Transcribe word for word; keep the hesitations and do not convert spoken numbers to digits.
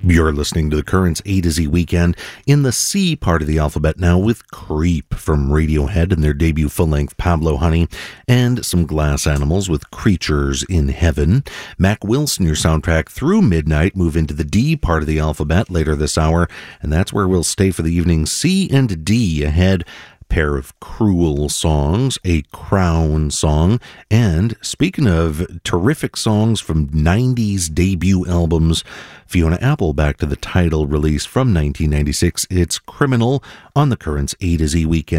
You're listening to the Currents A to Z Weekend in the C part of the alphabet now with Creep from Radiohead and their debut full-length Pablo Honey, and some Glass Animals with Creatures in Heaven. Mac Wilson, your soundtrack through midnight, move into the D part of the alphabet later this hour, and that's where we'll stay for the evening. C and D ahead. Pair of Cruel songs, a Crown song, and speaking of terrific songs from nineties debut albums, Fiona Apple back to the title release from nineteen ninety-six. It's Criminal on the Currents A to Z Weekend.